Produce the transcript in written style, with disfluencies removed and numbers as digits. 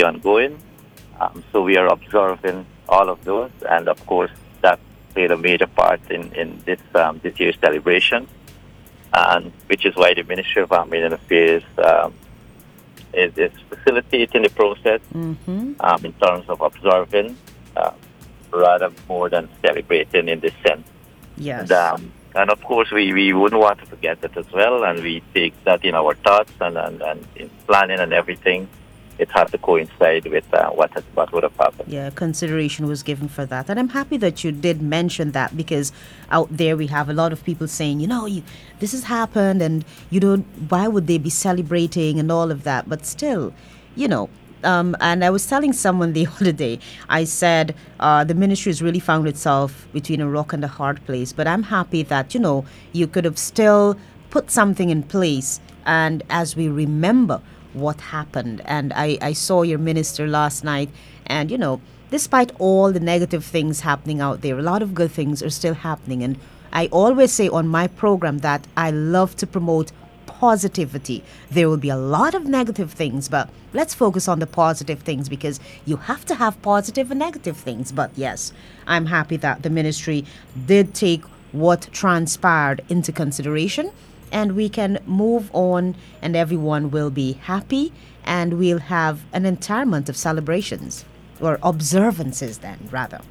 be ongoing. So we are observing all of those, and of course that played a major part in this year's celebration, and which is why the Ministry of Armed Affairs is facilitating the process Mm-hmm. in terms of observing rather more than celebrating in this sense. Yes. And of course, we wouldn't want to forget that as well, and we take that in our thoughts and in planning and everything. It has to coincide with what would have happened. Yeah, consideration was given for that. And I'm happy that you did mention that because out there we have a lot of people saying, this has happened and why would they be celebrating and all of that? But still, you know, and I was telling someone the other day, I said the ministry has really found itself between a rock and a hard place. But I'm happy that, you could have still put something in place. And as we remember what happened, and I saw your minister last night, and, despite all the negative things happening out there, a lot of good things are still happening. And I always say on my program that I love to promote positivity. There will be a lot of negative things, but let's focus on the positive things because you have to have positive and negative things. But yes, I'm happy that the ministry did take what transpired into consideration and we can move on and everyone will be happy and we'll have an entire month of celebrations or observances then rather.